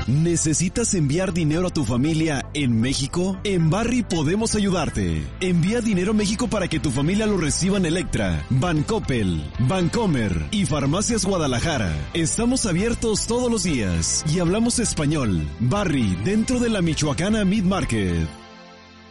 ¿Necesitas enviar dinero a tu familia en México? En Barri podemos ayudarte. Envía dinero a México para que tu familia lo reciba en Electra, Bancoppel, Bancomer y Farmacias Guadalajara. Estamos abiertos todos los días y hablamos español. Barri, dentro de la Michoacana Meat Market.